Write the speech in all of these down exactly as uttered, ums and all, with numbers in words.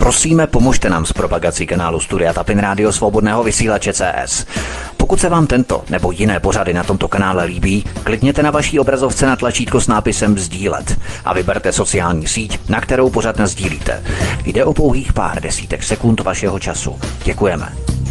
Prosíme, pomožte nám s propagací kanálu Studia Tapin Rádio Svobodného vysílače C S. Pokud se vám tento nebo jiné pořady na tomto kanále líbí, klikněte na vaší obrazovce na tlačítko s nápisem sdílet a vyberte sociální síť, na kterou pořad nasdílíte. Jde o pouhých pár desítek sekund vašeho času. Děkujeme.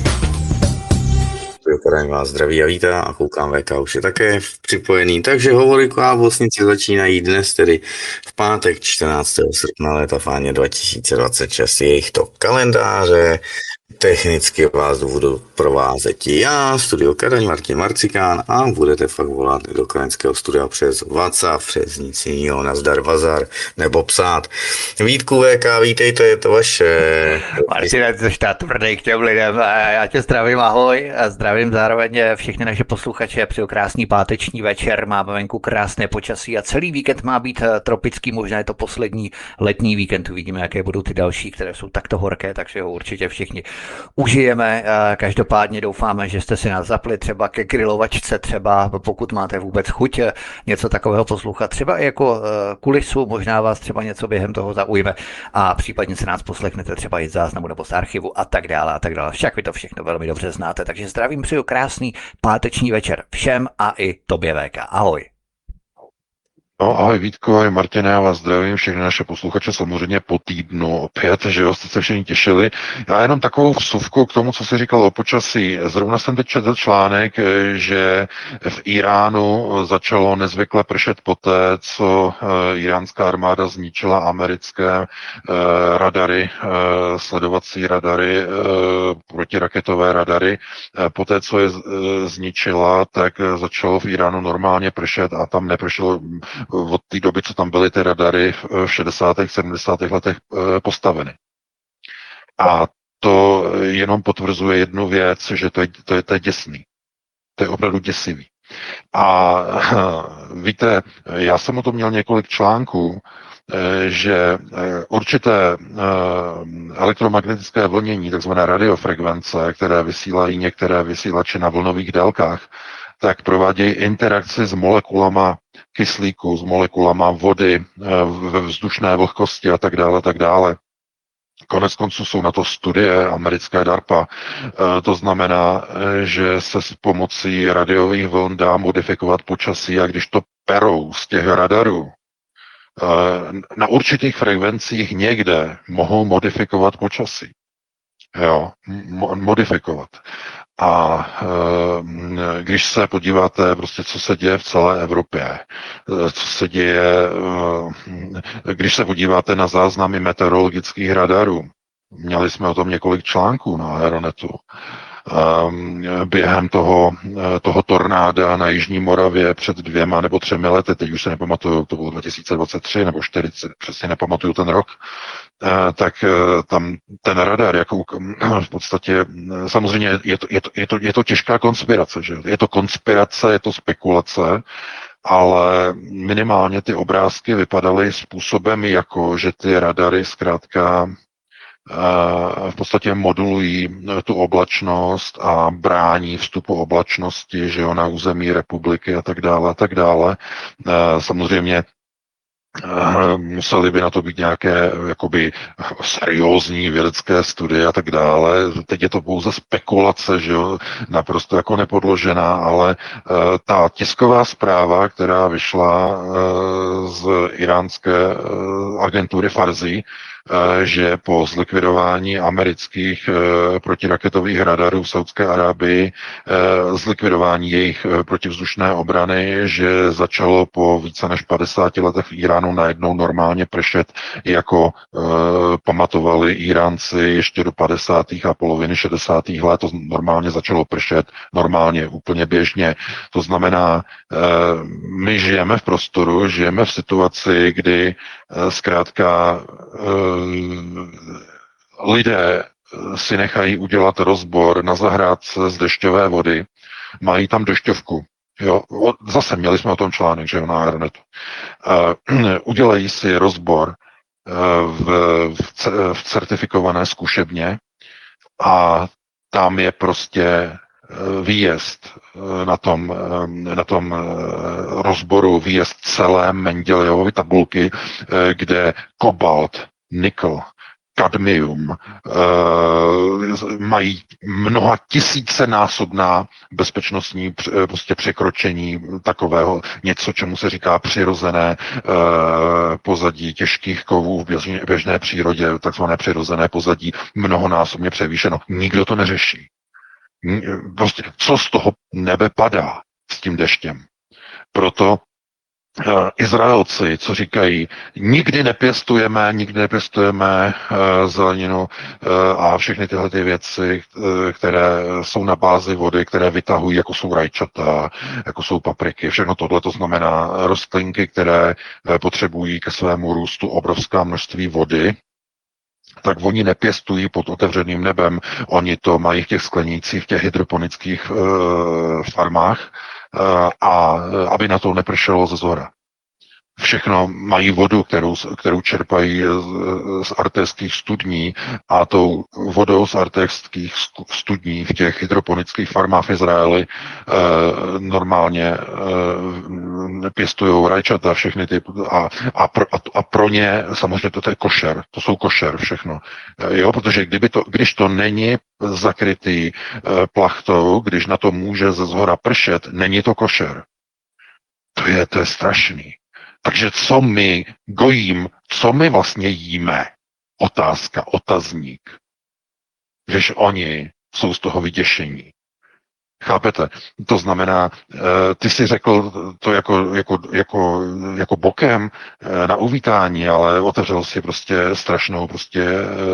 Kadaň vás zdraví a vítá a koukám, V K už je také připojený. Takže hovory k Bosnici začínají dnes, tedy v pátek čtrnáctého srpna léta fáně dva tisíce dvacet šest. Jejich to kalendáře. Technicky vás budu provázet já, Studio Kadaň, Martin Marcikán, a budete fakt volat do krajenského studia přes WhatsApp, přes nic jiného, nazdar bazar, nebo psát. Vítku V K, vítejte, je to vaše. Martine, ty jsi tvrdý k těm lidem. Já tě zdravím, ahoj, a zdravím zároveň všechny naše posluchače. Přeju krásný páteční večer, máme venku krásné počasí a celý víkend má být tropický, možná je to poslední letní víkend, uvidíme, jaké budou ty další, které jsou takto horké, takže ho určitě všichni užijeme. Každopádně doufáme, že jste si nás zapli třeba ke grilovačce, třeba pokud máte vůbec chuť něco takového poslouchat, třeba i jako kulisu, možná vás třeba něco během toho zaujme a případně se nás poslechnete třeba i z záznamu nebo z archivu a tak dále a tak dále. Však vy to všechno velmi dobře znáte, takže zdravím, přeju krásný páteční večer všem a i tobě V K. Ahoj. No, ahoj Vítko, ahoj Martine, já vás zdravím, všechny naše posluchače samozřejmě po týdnu opět, že jo, jste se všichni těšili. Já jenom takovou vsuvku k tomu, co jsi říkal o počasí. Zrovna jsem teď četl článek, že v Iránu začalo nezvykle pršet poté, co iránská armáda zničila americké radary, sledovací radary, protiraketové radary. Poté, co je zničila, tak začalo v Iránu normálně pršet a tam nepršelo od té doby, co tam byly ty radary v šedesátých sedmdesátých letech postaveny. A to jenom potvrzuje jednu věc, že to je, to je, to je děsný. To je opravdu děsivý. A víte, já jsem o tom měl několik článků, že určité elektromagnetické vlnění, takzvané radiofrekvence, které vysílají některé vysílače na vlnových délkách, tak provádějí interakci s molekulama kyslíku, s molekulama vody ve vzdušné vlhkosti a tak dále, tak dále. Konec konců jsou na to studie americké DARPA. To znamená, že se s pomocí radiových vln dá modifikovat počasí a když to perou z těch radarů, na určitých frekvencích někde mohou modifikovat počasí. Jo, modifikovat. A e, když se podíváte, prostě, co se děje v celé Evropě, co se děje, e, když se podíváte na záznamy meteorologických radarů, měli jsme o tom několik článků na Aeronetu, e, během toho, toho tornáda na Jižní Moravě před dvěma nebo třemi lety, teď už se nepamatuju, to bylo dva tisíce dvacet tři nebo čtyřicet, přesně nepamatuju ten rok, tak tam ten radar, jako v podstatě, samozřejmě je to, je to, je to, je to těžká konspirace, že? Je to konspirace, je to spekulace, ale minimálně ty obrázky vypadaly způsobem jako, že ty radary zkrátka v podstatě modulují tu oblačnost a brání vstupu oblačnosti, že jo, na území republiky a tak dále a tak dále. Samozřejmě museli by na to být nějaké jakoby seriózní vědecké studie a tak dále. Teď je to pouze spekulace, že jo, naprosto jako nepodložená, ale uh, ta tisková zpráva, která vyšla uh, z iránské uh, agentury Farsi, že po zlikvidování amerických protiraketových radarů v Saudské Arábii, zlikvidování jejich protivzdušné obrany, že začalo po více než padesáti letech v Iránu najednou normálně pršet, jako pamatovali Iránci ještě do padesátých a poloviny šedesátých let, to normálně začalo pršet, normálně, úplně běžně. To znamená, my žijeme v prostoru, žijeme v situaci, kdy zkrátka lidé si nechají udělat rozbor na zahrádce z dešťové vody, mají tam dešťovku. Jo, zase měli jsme o tom článek, že jo, na Aeronetu. Uh, udělají si rozbor uh, v, v, v certifikované zkušebně a tam je prostě výjezd na tom, na tom rozboru, výjezd celé Mendelejevovy tabulky, kde kobalt, nikl, kadmium, e, mají mnoha tisícenásobná bezpečnostní prostě překročení takového, něco, čemu se říká přirozené e, pozadí těžkých kovů v běžné, běžné přírodě, takzvané přirozené pozadí, mnohonásobně převýšeno. Nikdo to neřeší. Prostě, co z toho nebe padá s tím deštěm? Proto uh, Izraelci, co říkají, nikdy nepěstujeme, nikdy nepěstujeme uh, zeleninu uh, a všechny tyhle ty věci, uh, které jsou na bázi vody, které vytahují, jako jsou rajčata, jako jsou papriky, všechno tohle, to znamená rostlinky, které uh, potřebují ke svému růstu obrovská množství vody, tak oni nepěstují pod otevřeným nebem, oni to mají v těch sklenících, v těch hydroponických uh, farmách, uh, a aby na to nepršelo ze zhora. Všechno mají vodu, kterou, kterou čerpají z, z artéských studní a tou vodou z artéských studní v těch hydroponických farmách v Izraeli e, normálně e, pěstují rajčata, všechny ty a, a, pro, a pro ně samozřejmě to, to je košer, to jsou košer všechno. E, jo, protože kdyby to, když to není zakrytý e, plachtou, když na to může ze zhora pršet, není to košer. To je, to je strašný. Takže co my gojím, co my vlastně jíme? Otázka, otazník. Když oni jsou z toho vyděšení. Chápete? To znamená, ty si řekl to jako, jako, jako, jako bokem na uvítání, ale otevřel si prostě strašnou prostě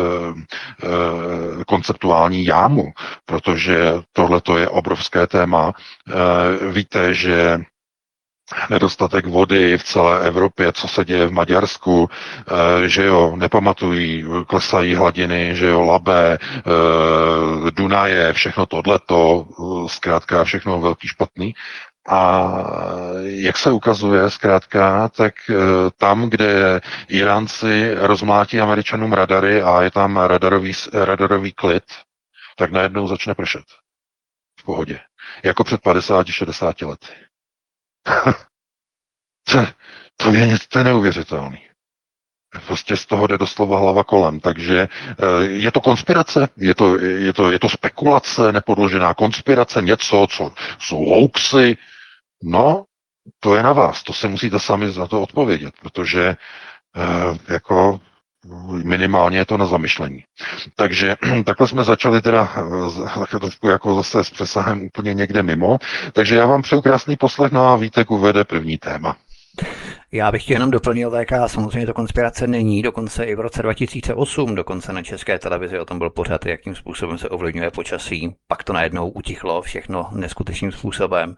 konceptuální jámu, protože tohle je obrovské téma. Víte, že nedostatek vody v celé Evropě, co se děje v Maďarsku, že jo, nepamatují, klesají hladiny, že jo, Labe, Dunaje, všechno tohleto, zkrátka všechno velký špatný. A jak se ukazuje, zkrátka, tak tam, kde Iránci rozmlátí Američanům radary a je tam radarový, radarový klid, tak najednou začne pršet. V pohodě. Jako před padesáti šedesáti lety. to, to, je, to je neuvěřitelný. Prostě z toho jde doslova hlava kolem. Takže je to konspirace, je to, je to, je to spekulace, nepodložená konspirace, něco, co jsou hoaxy. No, to je na vás, to se musíte sami za to odpovědět, protože jako minimálně je to na zamyšlení. Takže takhle jsme začali teda trošku jako zase s přesahem úplně někde mimo. Takže já vám přeju krásný poslech, no a Vítek uvede první téma. Já bych tě jenom doplnil, V K, samozřejmě to konspirace není, dokonce i v roce dva tisíce osm, dokonce na České televizi o tom byl pořad, jakým způsobem se ovlivňuje počasí, pak to najednou utichlo všechno neskutečným způsobem,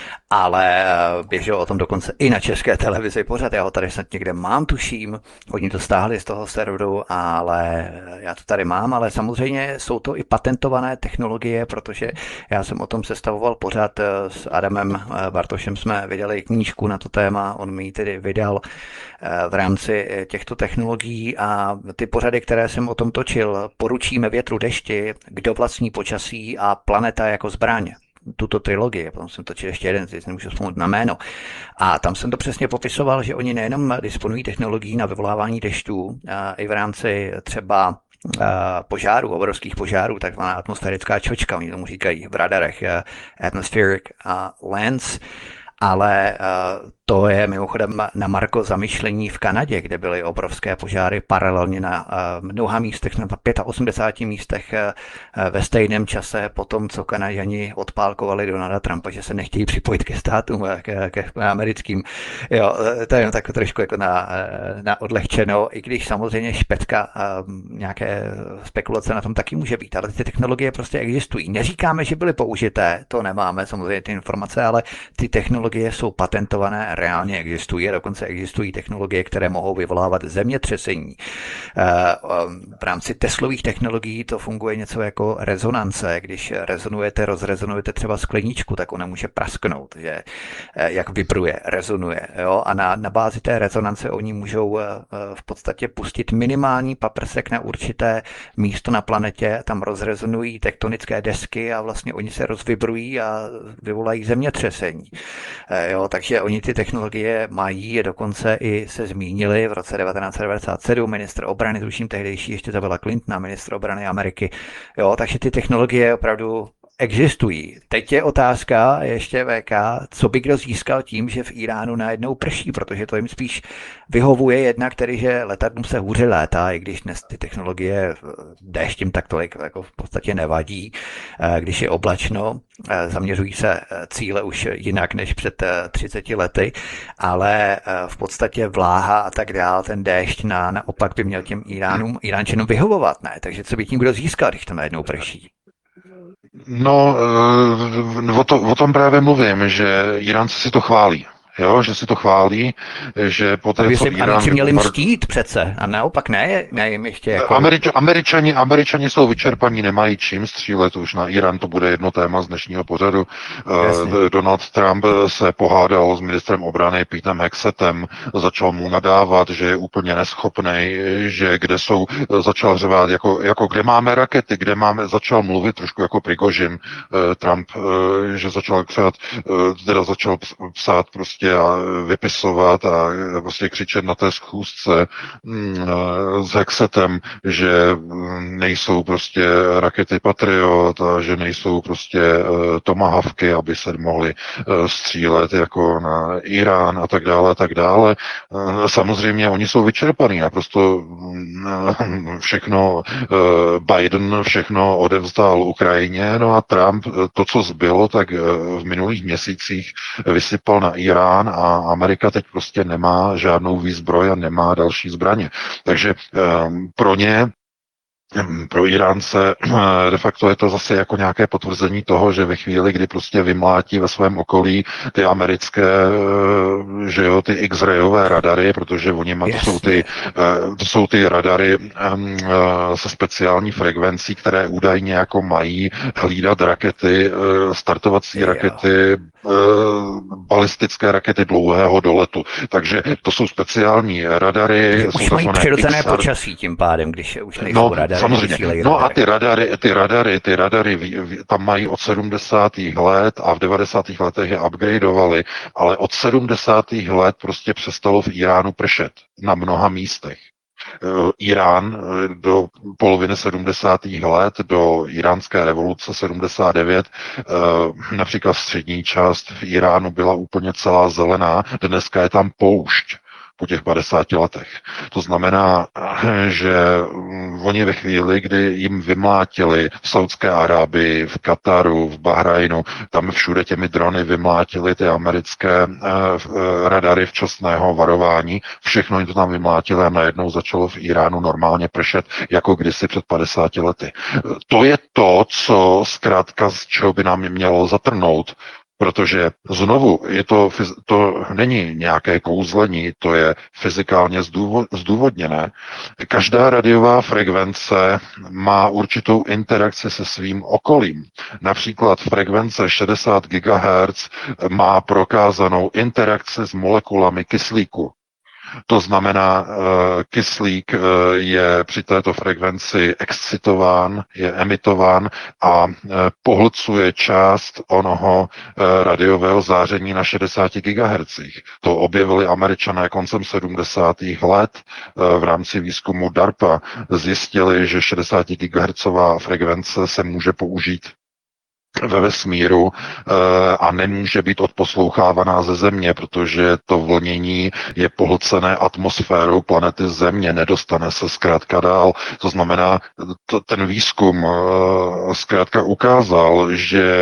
ale běželo o tom dokonce i na České televizi pořad, já ho tady snad někde mám, tuším, oni to stáhli z toho serveru, ale já to tady mám, ale samozřejmě jsou to i patentované technologie, protože já jsem o tom sestavoval pořad s Adamem Bartošem, jsme vydali knížku na to téma, on mi tedy vydal v rámci těchto technologií a ty pořady, které jsem o tom točil, Poručíme větru dešti, Kdo vlastní počasí a Planeta jako zbraň. Tuto trilogii, potom jsem točil ještě jeden, teď nemůžu vzpomenout na jméno. A tam jsem to přesně popisoval, že oni nejenom disponují technologií na vyvolávání dešťů, i v rámci třeba požárů, obrovských požárů, takzvaná atmosférická čočka, oni tomu říkají v radarech, atmospheric lens, ale to je mimochodem na marko zamyšlení v Kanadě, kde byly obrovské požáry paralelně na mnoha místech, na osmdesáti pěti místech ve stejném čase po tom, co Kanaďani odpálkovali Donalda Trumpa, že se nechtějí připojit ke státům, ke, ke americkým. Jo, to je tak trošku jako na, na odlehčeno, i když samozřejmě špetka nějaké spekulace na tom taky může být, ale ty technologie prostě existují. Neříkáme, že byly použité, to nemáme samozřejmě ty informace, ale ty technologie jsou patentované, reálně existují a dokonce existují technologie, které mohou vyvolávat zemětřesení. V rámci Teslových technologií to funguje něco jako rezonance. Když rezonujete, rozrezonujete třeba skleničku, tak ona může prasknout, že jak vibruje, rezonuje. Jo? A na, na bázi té rezonance oni můžou v podstatě pustit minimální paprsek na určité místo na planetě, tam rozrezonují tektonické desky a vlastně oni se rozvibrují a vyvolají zemětřesení. Jo? Takže oni ty technologie technologie mají, je dokonce i se zmínili v roce devatenáct set devadesát sedm, ministr obrany, tuším tehdejší ještě to byla Clintona, ministr obrany Ameriky. Jo, takže ty technologie opravdu existují. Teď je otázka ještě V K, co by kdo získal tím, že v Iránu najednou prší, protože to jim spíš vyhovuje jednak tedy, že letadlům se hůře létá, i když dnes ty technologie déštím tak tolik jako v podstatě nevadí, když je oblačno, zaměřují se cíle už jinak než před třiceti lety, ale v podstatě vláha a tak dál, ten déšť na, naopak by měl těm Iránům, Iránčanům vyhovovat, ne? Takže co by tím kdo získal, když to najednou prší? No, o, to, o tom právě mluvím, že Iránci si to chválí. Jo, že si to chválí, že po té, co Irán... Američani měli mstít přece, a naopak ne, ne jim ještě jako... Američ, Američani, Američani jsou vyčerpaní, nemají čím střílet, už na Irán to bude jedno téma z dnešního pořadu. Jasně. Donald Trump se pohádal s ministrem obrany Petem Hexetem, začal mu nadávat, že je úplně neschopný, že kde jsou, začal řvát, jako, jako kde máme rakety, kde máme, začal mluvit trošku jako Prigožin, Trump, že začal psát, teda začal psát prostě a vypisovat a prostě křičet na té schůzce s Hexetem, že nejsou prostě rakety Patriot a že nejsou prostě tomahawky, aby se mohly střílet jako na Irán a tak dále a tak dále. Samozřejmě oni jsou vyčerpaní, naprosto všechno Biden všechno odevzdal Ukrajině, no a Trump to, co zbylo, tak v minulých měsících vysypal na Irán a Amerika teď prostě nemá žádnou výzbroj a nemá další zbraně. Takže um, pro ně pro Iránce de facto je to zase jako nějaké potvrzení toho, že ve chvíli, kdy prostě vymlátí ve svém okolí ty americké, že jo, ty X-rayové radary, protože oni má, to jsou ty, to jsou ty radary se speciální frekvencí, které údajně jako mají hlídat rakety, startovací rakety, balistické rakety dlouhého doletu. Takže to jsou speciální radary. Už jsou mají přirozené počasí tím pádem, když už nejsou no, radary. Samozřejmě. No a ty radary, ty radary, ty radary tam mají od sedmdesátých let a v devadesátých letech je upgradeovali, ale od sedmdesátých let prostě přestalo v Iránu pršet na mnoha místech. Irán do poloviny sedmdesátých let, do iránské revoluce sedmdesát devět, například střední část v Iránu byla úplně celá zelená, dneska je tam poušť po těch padesáti letech. To znamená, že oni ve chvíli, kdy jim vymlátili v Saudské Arábii, v Kataru, v Bahrajnu, tam všude těmi drony vymlátili ty americké eh, radary včasného varování, všechno jim to tam vymlátili a najednou začalo v Iránu normálně pršet, jako kdysi před padesáti lety. To je to, co zkrátka z čeho by nám mělo zatrhnout, protože znovu, je to, to není nějaké kouzlení, to je fyzikálně zdůvodněné. Každá radiová frekvence má určitou interakci se svým okolím. Například frekvence šedesát gigahertzů má prokázanou interakci s molekulami kyslíku. To znamená, kyslík je při této frekvenci excitován, je emitován a pohlcuje část onoho radiového záření na šedesáti gigahertzích. To objevili Američané koncem sedmdesátých let v rámci výzkumu DARPA. Zjistili, že šedesáti gigahertzová frekvence se může použít ve vesmíru a nemůže být odposlouchávaná ze Země, protože to vlnění je pohlcené atmosférou planety Země, nedostane se zkrátka dál. To znamená, to, ten výzkum zkrátka ukázal, že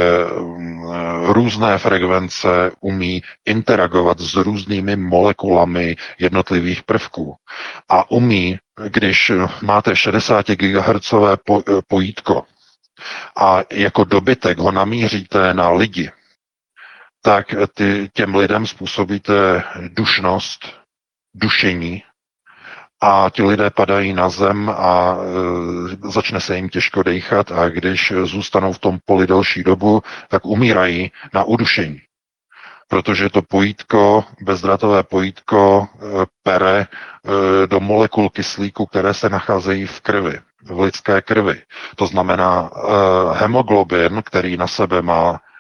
různé frekvence umí interagovat s různými molekulami jednotlivých prvků a umí, když máte šedesát gigahertzové pojítko, a jako dobytek ho namíříte na lidi, tak ty, těm lidem způsobíte dušnost, dušení a ti lidé padají na zem a e, začne se jim těžko dejchat a když zůstanou v tom poli delší dobu, tak umírají na udušení. Protože to pojítko, bezdrátové pojítko e, pere e, do molekul kyslíku, které se nacházejí v krvi, v lidské krvi. To znamená, e, hemoglobin, který na sebe má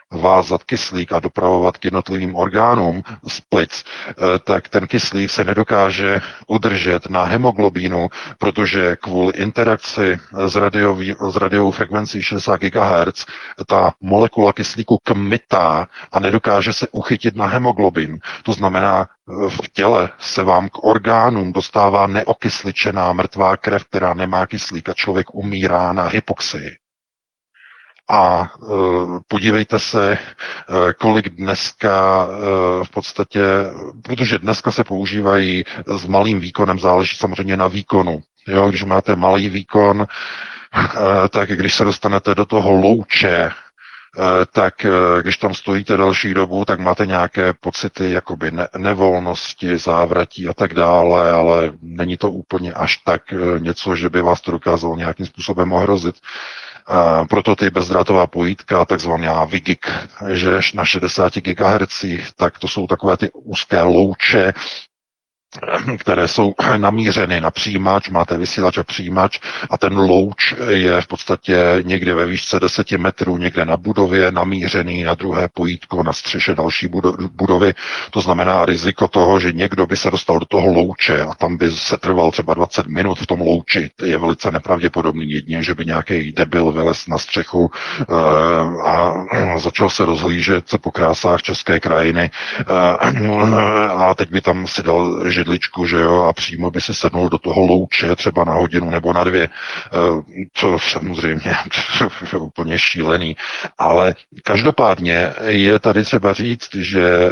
vázat kyslík a dopravovat k jednotlivým orgánům z plic, tak ten kyslík se nedokáže udržet na hemoglobínu, protože kvůli interakci s, radiový, s radiovou frekvencí šedesát gigahertzů ta molekula kyslíku kmitá a nedokáže se uchytit na hemoglobin. To znamená, v těle se vám k orgánům dostává neokysličená mrtvá krev, která nemá kyslík a člověk umírá na hypoxii. A e, podívejte se, e, kolik dneska e, v podstatě, protože dneska se používají s malým výkonem, záleží samozřejmě na výkonu. Jo, když máte malý výkon, e, tak když se dostanete do toho louče, tak když tam stojíte další dobu, tak máte nějaké pocity jakoby ne- nevolnosti, závratí a tak dále, ale není to úplně až tak něco, že by vás to dokázalo nějakým způsobem ohrozit. Uh, proto ty bezdrátová pojítka, takzvaná V G I G, že na šedesát gigahertzů, tak to jsou takové ty úzké louče, které jsou namířeny na přijímač, máte vysílač a přijímač a ten louč je v podstatě někde ve výšce deset metrů, někde na budově, namířený na druhé pojítko na střeše další budovy. To znamená riziko toho, že někdo by se dostal do toho louče a tam by se trval třeba dvacet minut v tom louči. To je velice nepravděpodobný, jedině, že by nějaký debil vylez na střechu a začal se rozhlížet po krásách české krajiny a teď by tam si dal židličku, že jo, a přímo by se sednul do toho louče třeba na hodinu nebo na dvě. To samozřejmě je úplně šílený. Ale každopádně je tady třeba říct, že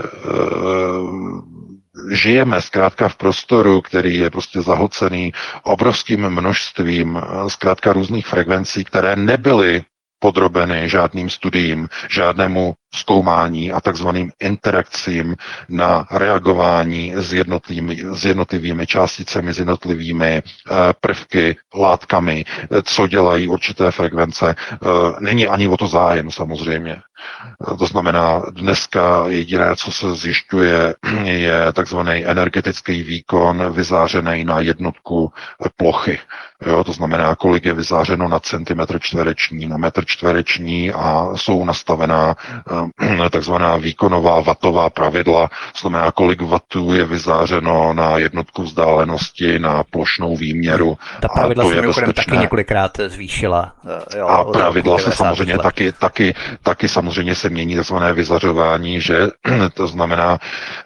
žijeme zkrátka v prostoru, který je prostě zahlcený obrovským množstvím zkrátka různých frekvencí, které nebyly podrobeny žádným studiím, žádnému zkoumání a takzvaným interakcím na reagování s jednotlivými, s jednotlivými částicemi, s jednotlivými uh, prvky, látkami, co dělají určité frekvence. Uh, není ani o to zájem samozřejmě. Uh, to znamená, dneska jediné, co se zjišťuje, je takzvaný energetický výkon vyzářený na jednotku plochy. Jo, to znamená, kolik je vyzářeno na centimetr čtvereční, na metr čtvereční a jsou nastavená takzvaná výkonová watová pravidla, to znamená, kolik wattů je vyzářeno na jednotku vzdálenosti, na plošnou výměru. Ta pravidla se mimochodem taky několikrát zvýšila. Jo, a pravidla se samozřejmě taky, taky, taky samozřejmě se mění takzvané vyzařování, že to znamená,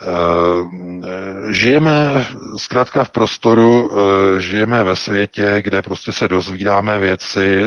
žijeme zkrátka v prostoru, žijeme ve světě, kde prostě se dozvídáme věci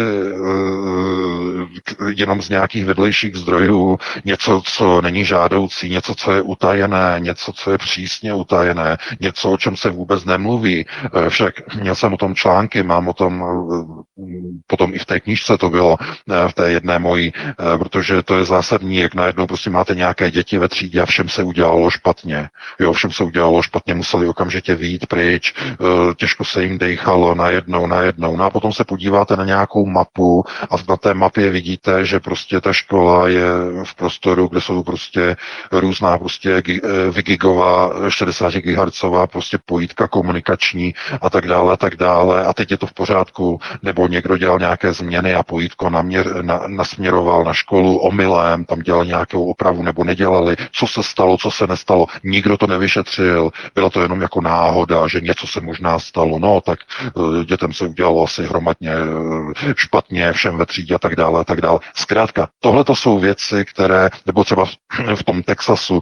jenom z nějakých vedlejších zdrojů, něco, co není žádoucí, něco, co je utajené, něco, co je přísně utajené, něco, o čem se vůbec nemluví. Však měl jsem o tom články, mám o tom, potom i v té knížce to bylo, v té jedné mojí, protože to je zásadní, jak najednou prostě máte nějaké děti ve třídě a všem se udělalo špatně. Jo, všem se udělalo špatně, museli okamžitě vyjít pryč, těžko se jim dejchalo najednou, najednou. No a potom se podíváte na nějakou mapu a na té mapě vidíte, že prostě ta škola je v prostoru, kde jsou prostě různá prostě gigová, šedesát gigahertzová prostě pojítka komunikační a tak dále a tak dále. A teď je to v pořádku, nebo někdo dělal nějaké změny a pojítko naměr, na, nasměroval na školu omylem, tam dělal nějakou opravu nebo nedělali. Co se stalo, co se nestalo. Nikdo to nevyšetřil. Bylo to jenom jako náhoda, že něco se možná stalo. No, tak dětem se udělalo asi hromadně špatně, všem ve třídě a tak dále a tak dále. Zkrátka, tohle to jsou věci, které, nebo třeba v tom Texasu,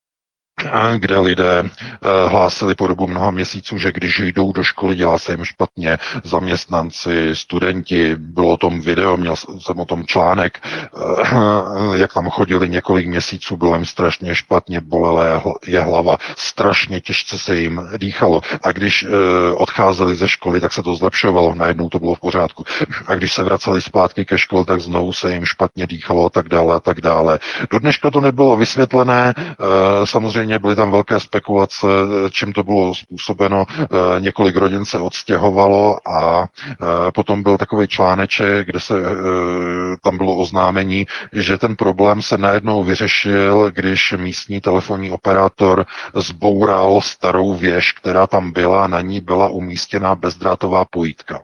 kde lidé hlásili po dobu mnoha měsíců, že když jdou do školy, dělá se jim špatně, zaměstnanci, studenti, bylo o tom video, měl jsem o tom článek, jak tam chodili několik měsíců, bylo jim strašně špatně, bolela je hlava, strašně těžce se jim dýchalo a když odcházeli ze školy, tak se to zlepšovalo, najednou to bylo v pořádku a když se vraceli zpátky ke škole, tak znovu se jim špatně dýchalo a tak dále a tak dále. Do dneška to nebylo vysvětlené, samozřejmě byly tam velké spekulace, čím to bylo způsobeno. Několik rodin se odstěhovalo a potom byl takový článeček, kde se tam bylo oznámení, že ten problém se najednou vyřešil, když místní telefonní operátor zboural starou věž, která tam byla, na ní byla umístěná bezdrátová pojítka.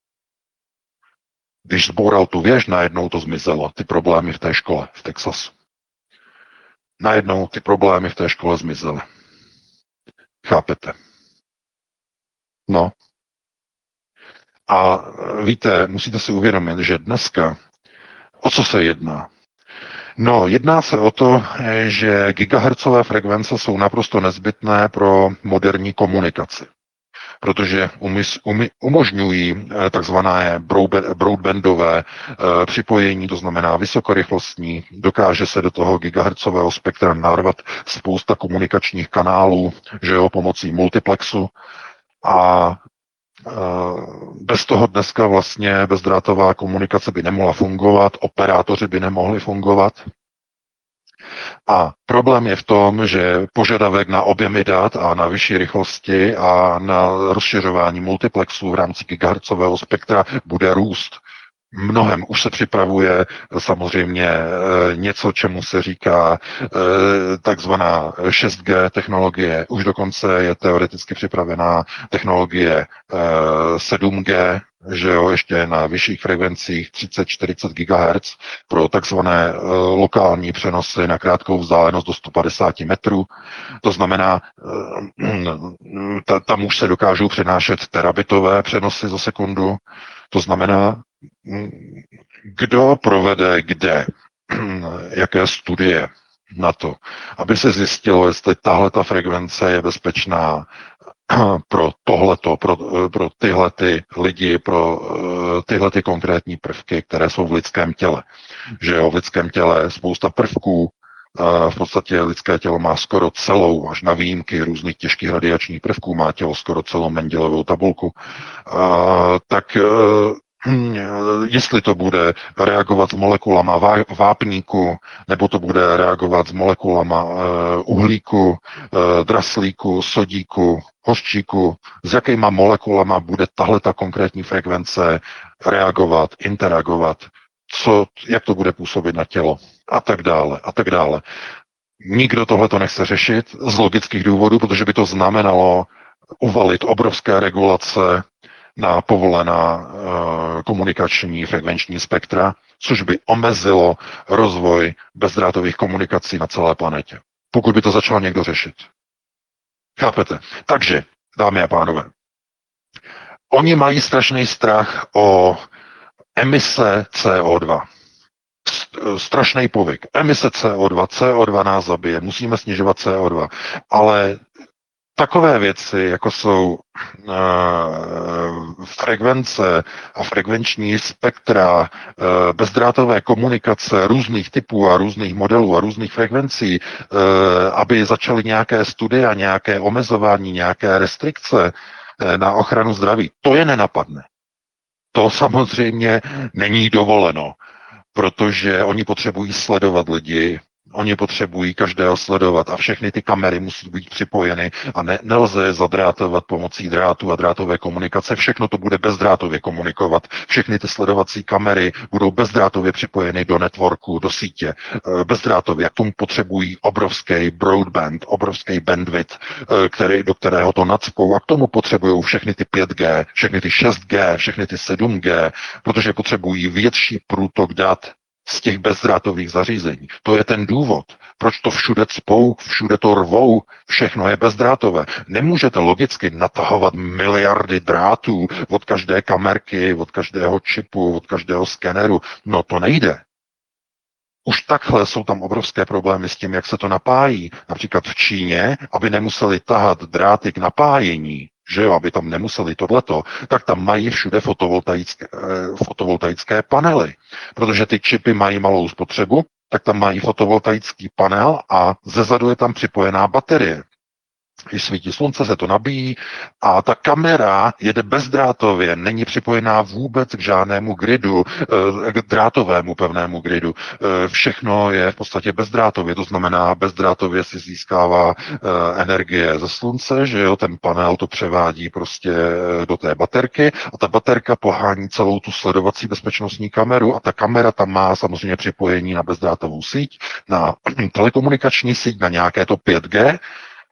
Když zboural tu věž, najednou to zmizelo, ty problémy v té škole v Texasu. najednou ty problémy v té škole zmizely. Chápete? No. A víte, musíte si uvědomit, že dneska, o co se jedná? No, jedná se o to, že gigahertzové frekvence jsou naprosto nezbytné pro moderní komunikaci, protože umys, umi, umožňují takzvané broadbandové připojení, to znamená vysokorychlostní, dokáže se do toho gigahertzového spektra narvat spousta komunikačních kanálů, že jo, pomocí multiplexu a bez toho dneska vlastně bezdrátová komunikace by nemohla fungovat, operátoři by nemohli fungovat. A problém je v tom, že požadavek na objemy dat a na vyšší rychlosti a na rozšiřování multiplexů v rámci gigahertzového spektra bude růst. Mnohem už se připravuje samozřejmě něco, čemu se říká takzvaná šest G technologie. Už dokonce je teoreticky připravená technologie sedm G, že jo, ještě na vyšších frekvencích třicet čtyřicet gigahertzů pro takzvané lokální přenosy na krátkou vzdálenost do sto padesát metrů. To znamená, tam už se dokážou přenášet terabitové přenosy za sekundu. To znamená, kdo provede kde, jaké studie na to, aby se zjistilo, jestli tahle ta frekvence je bezpečná pro tohleto, pro, pro tyhle ty lidi, pro tyhle ty konkrétní prvky, které jsou v lidském těle. Že jo, v lidském těle je spousta prvků, v podstatě lidské tělo má skoro celou, až na výjimky různých těžkých radiačních prvků, má tělo skoro celou Mendelovou tabulku, tak jestli to bude reagovat s molekulama vápníku, nebo to bude reagovat s molekulama uhlíku, draslíku, sodíku, hořčíku, s jakýma molekulama bude tahle ta konkrétní frekvence reagovat, interagovat, co, jak to bude působit na tělo a tak dále a tak dále. Nikdo tohle to nechce řešit z logických důvodů, protože by to znamenalo uvalit obrovské regulace na povolená uh, komunikační frekvenční spektra, což by omezilo rozvoj bezdrátových komunikací na celé planetě. Pokud by to začal někdo řešit. Chápete? Takže, dámy a pánové, oni mají strašný strach o emise C O dva. Strašný povyk. Emise C O dva. C O dva nás zabije. Musíme snižovat C O dva. Ale takové věci, jako jsou uh, frekvence a frekvenční spektra, uh, bezdrátové komunikace různých typů a různých modelů a různých frekvencí, uh, aby začaly nějaké studie a nějaké omezování, nějaké restrikce uh, na ochranu zdraví, to je nenapadne. To samozřejmě není dovoleno, protože oni potřebují sledovat lidi, oni potřebují každého sledovat a všechny ty kamery musí být připojeny a ne, nelze je zadrátovat pomocí drátu a drátové komunikace. Všechno to bude bezdrátově komunikovat. Všechny ty sledovací kamery budou bezdrátově připojeny do networku, do sítě. Bezdrátově. K tomu potřebují obrovský broadband, obrovský bandwidth, který, do kterého to nacpou a k tomu potřebují všechny ty pět G, všechny ty šest G, všechny ty sedm G, protože potřebují větší průtok dat z těch bezdrátových zařízení. To je ten důvod, proč to všude cpou, všude to rvou, všechno je bezdrátové. Nemůžete logicky natahovat miliardy drátů od každé kamerky, od každého čipu, od každého skeneru. No to nejde. Už takhle jsou tam obrovské problémy s tím, jak se to napájí. Například v Číně, aby nemuseli tahat dráty k napájení, že jo, aby tam nemuseli tohleto, tak tam mají všude fotovoltaické, fotovoltaické panely. Protože ty čipy mají malou spotřebu, tak tam mají fotovoltaický panel a zezadu je tam připojená baterie. Když svítí slunce, se to nabíjí a ta kamera jede bezdrátově, není připojená vůbec k žádnému gridu, k drátovému pevnému gridu. Všechno je v podstatě bezdrátově, to znamená, bezdrátově si získává energie ze slunce, že jo, ten panel to převádí prostě do té baterky a ta baterka pohání celou tu sledovací bezpečnostní kameru a ta kamera tam má samozřejmě připojení na bezdrátovou síť, na telekomunikační síť, na nějaké to pět G,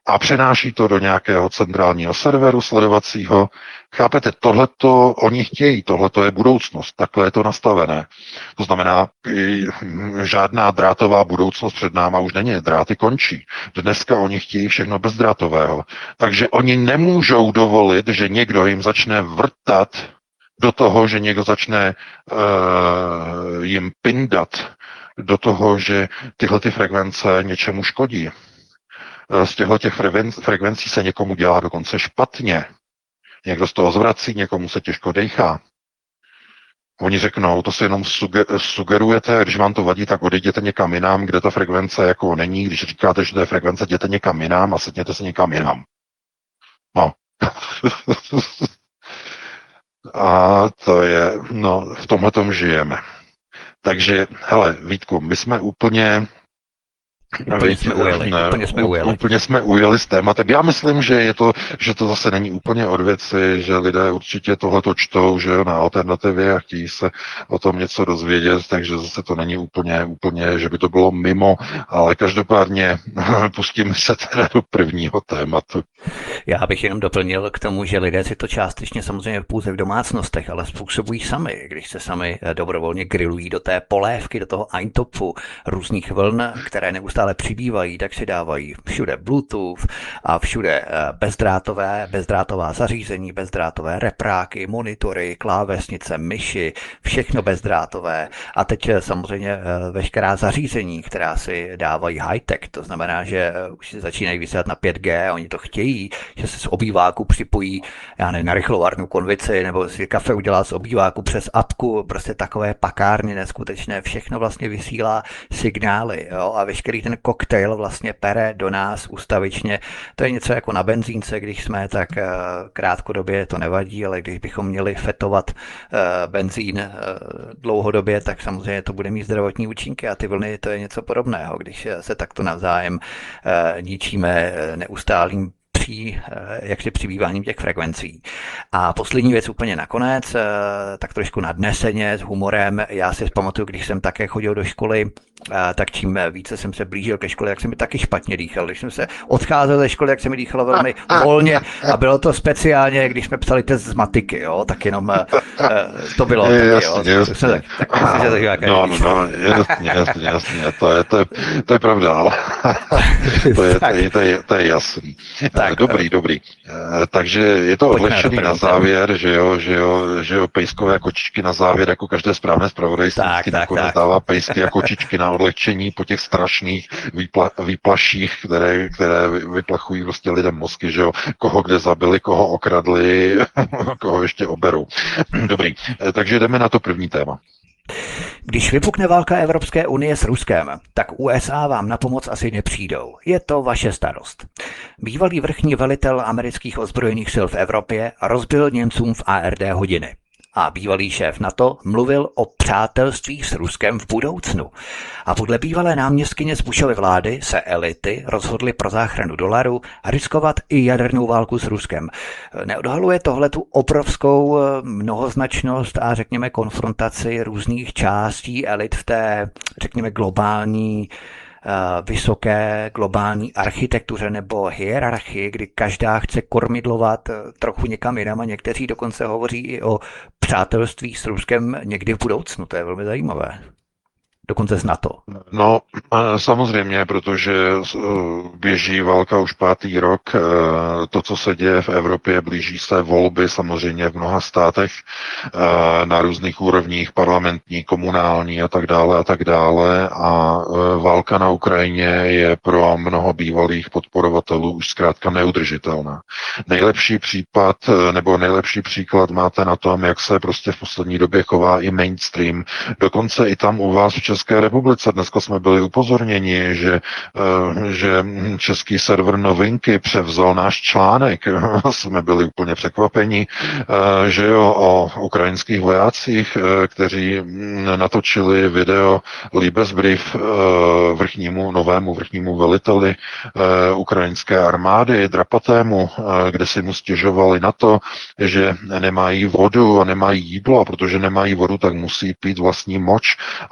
a přenáší to do nějakého centrálního serveru sledovacího. Chápete, tohleto oni chtějí, tohleto je budoucnost, takhle je to nastavené. To znamená, žádná drátová budoucnost před náma už není, dráty končí. Dneska oni chtějí všechno bezdrátového. Takže oni nemůžou dovolit, že někdo jim začne vrtat do toho, že někdo začne uh, jim pindat do toho, že tyhle ty frekvence něčemu škodí. Z těchto těch frekvencí se někomu dělá dokonce špatně. Někdo z toho zvrací, někomu se těžko dejchá. Oni řeknou, to si jenom sugerujete, když vám to vadí, tak odejděte někam jinam, kde ta frekvence jako není. Když říkáte, že to je frekvence, jděte někam jinam a sedněte se někam jinam. No. A to je, no, v tomhletom žijeme. Takže, hele, Vítku, my jsme úplně... Úplně jsme ujeli, ne, úplně jsme ujeli. Úplně jsme ujeli s tématem. Já myslím, že je to, že to zase není úplně od věci, že lidé určitě tohleto čtou, že jo, na Alternativě a chtějí se o tom něco dozvědět, takže zase to není úplně, úplně, že by to bylo mimo, ale každopádně pustíme se teda do prvního tématu. Já bych jenom doplnil k tomu, že lidé si to částečně samozřejmě pouze v domácnostech, ale způsobují sami, když se sami dobrovolně grillují do té polévky, do toho Eintopu různých vln, které neustále ale přibývají, tak si dávají všude Bluetooth a všude bezdrátové, bezdrátová zařízení, bezdrátové repráky, monitory, klávesnice, myši, všechno bezdrátové. A teď samozřejmě veškerá zařízení, která si dávají high-tech, to znamená, že už si začínají vysílat na pět G a oni to chtějí, že se z obýváku připojí, já nevím, na rychlovarnou konvici, nebo si kafe udělá z obýváku přes apku, prostě takové pakárny neskutečné, všechno vlastně vysílá signály, jo, a veškerý ten koktejl vlastně pere do nás ustavičně. To je něco jako na benzínce, když jsme, tak krátkodobě to nevadí, ale když bychom měli fetovat benzín dlouhodobě, tak samozřejmě to bude mít zdravotní účinky a ty vlny to je něco podobného, když se takto navzájem ničíme neustálým při, jaksi přibýváním těch frekvencí. A poslední věc úplně nakonec, tak trošku nadneseně, s humorem. Já si pamatuju, když jsem také chodil do školy, tak čím více jsem se blížil ke škole, jak se mi taky špatně dýchal. Když jsem se odcházel ze školy, jak se mi dýchalo velmi volně a bylo to speciálně, když jsme psali test z matiky, jo, tak jenom to bylo. Je, taky, jasně, jo. jasně. Tak, tak, myslím, že to no, no, no, jasně, jasně, jasně, to je, to je, to je pravda, ale to je, to je, to je, to je jasný. Tak, dobrý, dobrý. Takže je to odlehčený na závěr, že jo, že jo, že jo, pejskové kočičky na závěr, jako každé správné zpravodajství, nakonec dává pejsky a kočičky na odlehčení po těch strašných výpla, výplaších, které, které vyplachují prostě lidem mozky, že jo, koho kde zabili, koho okradli, koho ještě oberou. Dobrý, takže jdeme na to první téma. Když vypukne válka Evropské unie s Ruskem, tak U S A vám na pomoc asi nepřijdou. Je to vaše starost. Bývalý vrchní velitel amerických ozbrojených sil v Evropě rozbil Němcům v A R D hodiny. A bývalý šéf NATO mluvil o přátelství s Ruskem v budoucnu. A podle bývalé náměstkyně z Bushovy vlády se elity rozhodly pro záchranu dolaru riskovat i jadernou válku s Ruskem. Neodhaluje tohle tu obrovskou mnohoznačnost a řekněme konfrontaci různých částí elit v té, řekněme, globální vysoké globální architektuře nebo hierarchii, kdy každá chce kormidlovat trochu někam jinam a někteří dokonce hovoří i o přátelství s Ruskem někdy v budoucnu. To je velmi zajímavé. Dokonce z NATO. No, samozřejmě, protože běží válka už pátý rok. To, co se děje v Evropě, blíží se volby samozřejmě v mnoha státech na různých úrovních, parlamentní, komunální a tak dále a tak dále. A válka na Ukrajině je pro mnoho bývalých podporovatelů už zkrátka neudržitelná. Nejlepší případ, nebo nejlepší příklad máte na tom, jak se prostě v poslední době chová i mainstream. Dokonce i tam u vás v České republice. Dneska jsme byli upozorněni, že, že český server Novinky převzal náš článek. Jsme byli úplně překvapeni, že jo, o ukrajinských vojácích, kteří natočili video Liebesbrief vrchnímu, novému vrchnímu veliteli ukrajinské armády, Drapatému, kde si mu stěžovali na to, že nemají vodu a nemají jídlo, a protože nemají vodu, tak musí pít vlastní moč. A jsme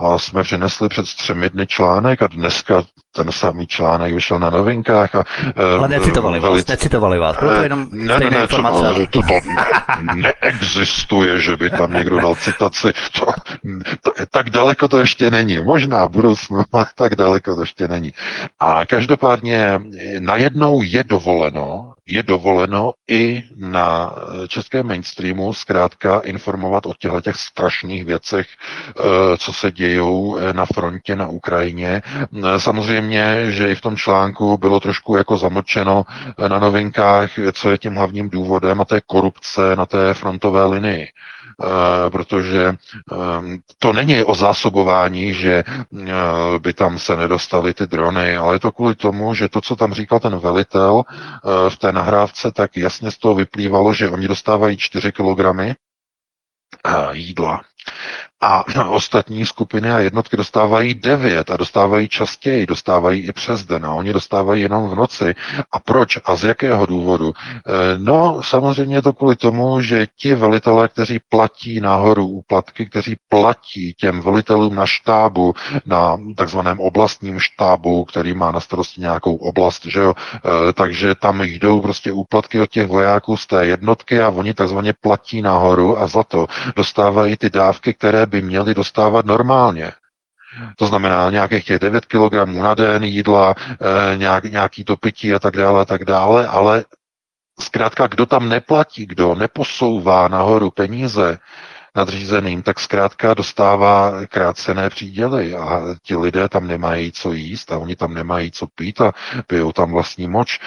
přinesli před třemi dny článek a dneska ten samý článek vyšel na Novinkách. A, Ale necitovali vás, velice, necitovali vás, bylo to jenom ne, stejné ne, ne, informace. to, to, to neexistuje, že by tam někdo dal citaci. To, to, tak daleko to ještě není. Možná v budoucnu, ale tak daleko to ještě není. A každopádně najednou je dovoleno, je dovoleno i na českém mainstreamu zkrátka informovat o těchto těch strašných věcech, co se dějou na frontě na Ukrajině. Samozřejmě, že i v tom článku bylo trošku jako zamlčeno na Novinkách, co je tím hlavním důvodem, a to je korupce na té frontové linii. Uh, protože um, to není o zásobování, že uh, by tam se nedostaly ty drony, ale je to kvůli tomu, že to, co tam říkal ten velitel uh, v té nahrávce, tak jasně z toho vyplývalo, že oni dostávají čtyři kilogramy uh, jídla. A ostatní skupiny a jednotky dostávají devět a dostávají častěji, dostávají i přes den a oni dostávají jenom v noci. A proč a z jakého důvodu? No, samozřejmě je to kvůli tomu, že ti velitelé, kteří platí nahoru úplatky, kteří platí těm velitelům na štábu, na takzvaném oblastním štábu, který má na starosti nějakou oblast, že jo, takže tam jdou prostě úplatky od těch vojáků z té jednotky a oni takzvaně platí nahoru a za to dostávají ty dávky, které by měli dostávat normálně. To znamená nějakých těch devět kilogramů na den jídla, e, nějak, nějaký to pití a tak dále, a tak dále, ale zkrátka, kdo tam neplatí, kdo neposouvá nahoru peníze nadřízeným, tak zkrátka dostává krácené příděly a ti lidé tam nemají co jíst a oni tam nemají co pít a pijou tam vlastní moč. E,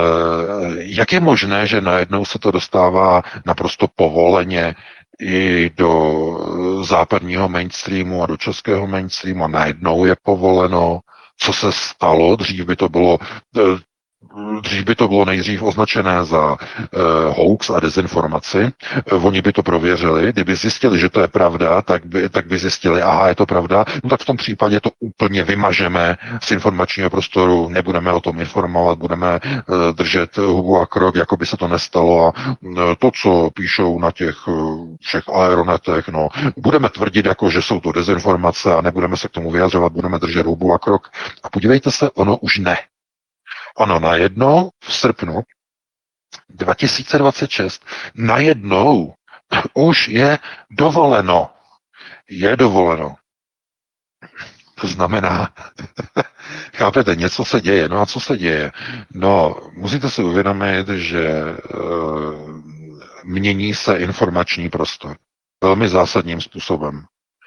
jak je možné, že najednou se to dostává naprosto povoleně i do západního mainstreamu a do českého mainstreamu a najednou je povoleno, co se stalo, dřív by to bylo Dřív by to bylo nejdřív označené za uh, hoax a dezinformaci. Uh, oni by to prověřili. Kdyby zjistili, že to je pravda, tak by, tak by zjistili, aha, je to pravda, no tak v tom případě to úplně vymažeme z informačního prostoru, nebudeme o tom informovat, budeme uh, držet hubu a krok, jako by se to nestalo a uh, to, co píšou na těch uh, všech aeronetech, no, budeme tvrdit, jako, že jsou to dezinformace a nebudeme se k tomu vyjadřovat, budeme držet hubu a krok. A podívejte se, ono už ne. Ono najednou v srpnu dva tisíce dvacet šest najednou už je dovoleno. Je dovoleno. To znamená, chápete, něco se děje. No a co se děje? No, musíte si uvědomit, že e, mění se informační prostor velmi zásadním způsobem.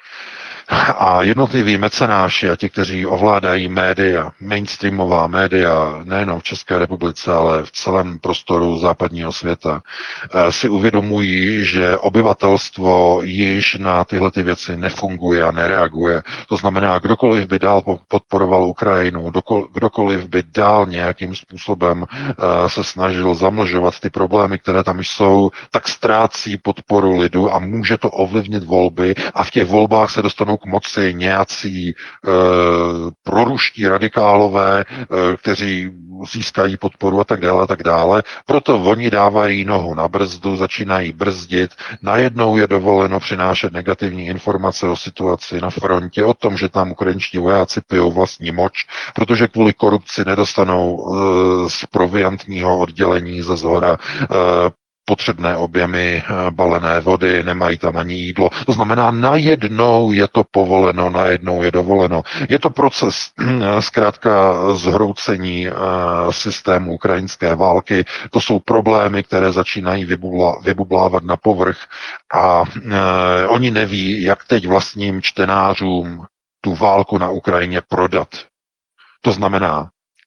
A jednotliví mecenáši a ti, kteří ovládají média, mainstreamová média, nejenom v České republice, ale v celém prostoru západního světa, si uvědomují, že obyvatelstvo již na tyhle ty věci nefunguje a nereaguje. To znamená, kdokoliv by dál podporoval Ukrajinu, kdokoliv by dál nějakým způsobem se snažil zamlžovat ty problémy, které tam jsou, tak ztrácí podporu lidu a může to ovlivnit volby a v těch volbách se dostanou k moci nějací e, proruští radikálové, e, kteří získají podporu a tak dále a tak dále. Proto oni dávají nohu na brzdu, začínají brzdit. Najednou je dovoleno přinášet negativní informace o situaci na frontě, o tom, že tam ukrajinští vojáci pijou vlastní moč, protože kvůli korupci nedostanou e, z proviantního oddělení ze zhora e, potřebné objemy balené vody, nemají tam ani jídlo. To znamená, najednou je to povoleno, najednou je dovoleno. Je to proces zkrátka zhroucení systému ukrajinské války. To jsou problémy, které začínají vybubla, vybublávat na povrch a eh, oni neví, jak teď vlastním čtenářům tu válku na Ukrajině prodat. To znamená,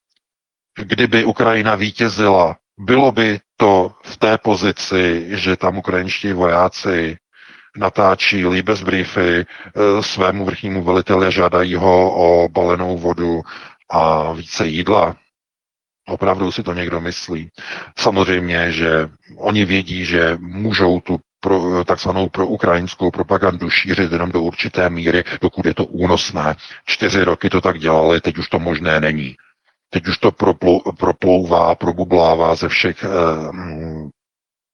kdyby Ukrajina vítězila, bylo by to v té pozici, že tam ukrajinští vojáci natáčí líbezbriefy svému vrchnímu veliteli a žádají ho o balenou vodu a více jídla. Opravdu si to někdo myslí. Samozřejmě, že oni vědí, že můžou tu pro, takzvanou pro ukrajinskou propagandu šířit jenom do určité míry, dokud je to únosné. Čtyři roky to tak dělali, teď už to možné není. Teď už to proplou, proplouvá, probublává ze všech eh,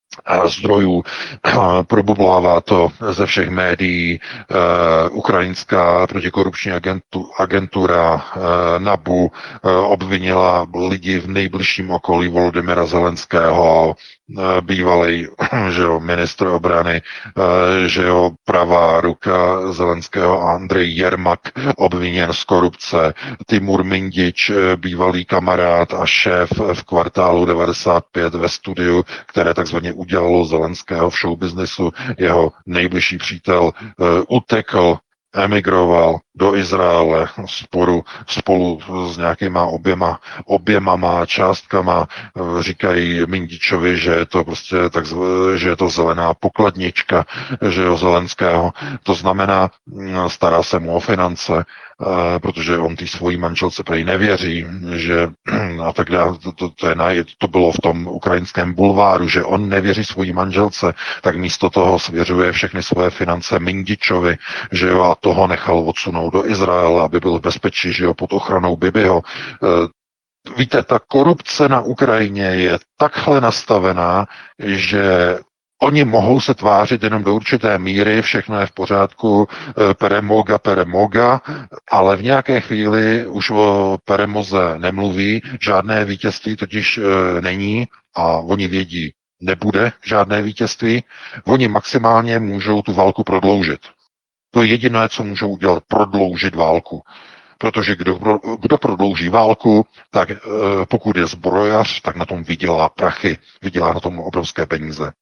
zdrojů, probublává to ze všech médií, ukrajinská protikorupční agentu, agentura NABU obvinila lidi v nejbližším okolí Volodymyra Zelenského, bývalý že jo, ministr obrany, že jo, pravá ruka Zelenského Andrej Jermak obviněn z korupce, Timur Mindič, bývalý kamarád a šéf v kvartálu devadesát pět ve studiu, které takzvaně udělalo Zelenského v showbiznesu, jeho nejbližší přítel utekl, emigroval do Izraele sporu, spolu s nějakýma oběma, oběma částkama. Říkají Mindičovi, že je to prostě tak, že je to zelená pokladnička, že jo, Zelenského. To znamená, stará se mu o finance, protože on té svojí manželce prej nevěří, že a tak dále, to, to, to, je na, to bylo v tom ukrajinském bulváru, že on nevěří svojí manželce, tak místo toho svěřuje všechny svoje finance Mindičovi, že jo, a toho nechal odsunout do Izraele, aby byl v bezpečí, že jo, pod ochranou Bibiho. Víte, ta korupce na Ukrajině je takhle nastavená, že oni mohou se tvářit jenom do určité míry, všechno je v pořádku, peremoga, peremoga, ale v nějaké chvíli už o peremoze nemluví, žádné vítězství totiž není a oni vědí, nebude žádné vítězství, oni maximálně můžou tu válku prodloužit. To je jediné, co můžou udělat, prodloužit válku. Protože kdo, kdo prodlouží válku, tak pokud je zbrojař, tak na tom vydělá prachy, vydělá na tom obrovské peníze.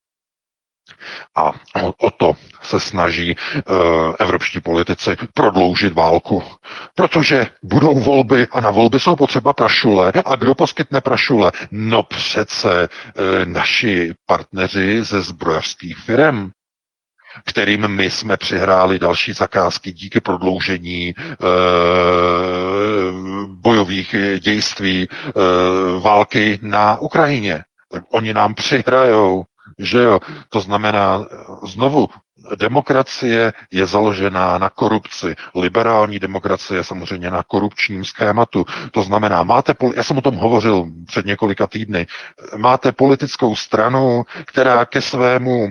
A o, o to se snaží uh, evropští politici prodloužit válku. Protože budou volby a na volby jsou potřeba prašule. A kdo poskytne prašule? No přece uh, naši partneři ze zbrojařských firem, kterým my jsme přihráli další zakázky díky prodloužení e, bojových dějství e, války na Ukrajině. Tak oni nám přihrajou, že jo. To znamená, znovu, demokracie je založená na korupci. Liberální demokracie je samozřejmě na korupčním schématu. To znamená, máte, já jsem o tom hovořil před několika týdny, máte politickou stranu, která ke svému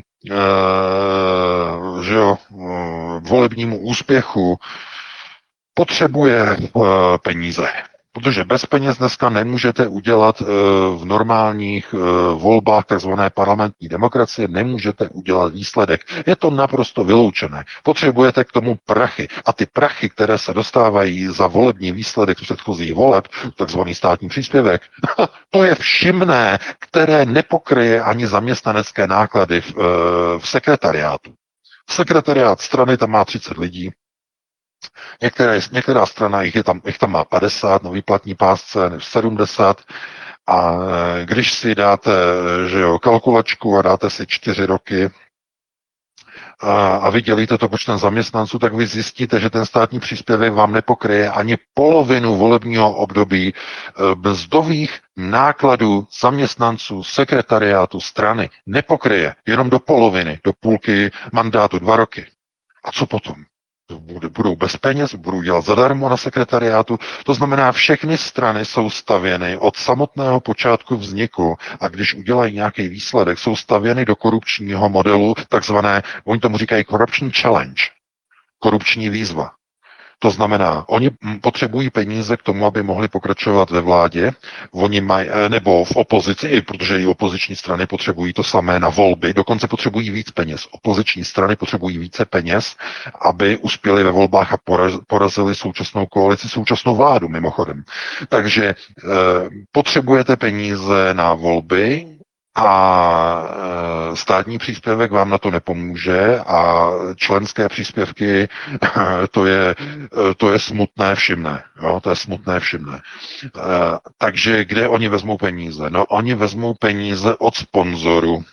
Uh, že jo, uh, volebnímu úspěchu potřebuje uh, peníze. Protože bez peněz dneska nemůžete udělat uh, v normálních uh, volbách takzvané parlamentní demokracie, nemůžete udělat výsledek. Je to naprosto vyloučené. Potřebujete k tomu prachy. A ty prachy, které se dostávají za volební výsledek předchozích voleb, takzvaný státní příspěvek, to je všimné, které nepokryje ani zaměstnanecké náklady v, uh, v sekretariátu. Sekretariát strany tam má třicet lidí, Některé, některá strana jich, je tam, jich tam má padesát, nový platní pásce, než sedmdesát. A když si dáte že jo, kalkulačku a dáte si čtyři roky a, a vydělíte to počtem zaměstnanců, tak vy zjistíte, že ten státní příspěvek vám nepokryje ani polovinu volebního období mzdových nákladů zaměstnanců sekretariátu strany. Nepokryje, jenom do poloviny, do půlky mandátu, dva roky. A co potom? Budou bez peněz, budou dělat zadarmo na sekretariátu. To znamená, všechny strany jsou stavěny od samotného počátku vzniku a když udělají nějaký výsledek, jsou stavěny do korupčního modelu, takzvané, oni tomu říkají corruption challenge, korupční výzva. To znamená, oni potřebují peníze k tomu, aby mohli pokračovat ve vládě, oni mají, nebo v opozici, protože i opoziční strany potřebují to samé na volby, dokonce potřebují víc peněz. Opoziční strany potřebují více peněz, aby uspěli ve volbách a porazili současnou koalici, současnou vládu mimochodem. Takže e, potřebujete peníze na volby, a státní příspěvek vám na to nepomůže a členské příspěvky, to je, to je smutné všimné. Jo? To je smutné všimné. Takže kde oni vezmou peníze? No oni vezmou peníze od sponzorů.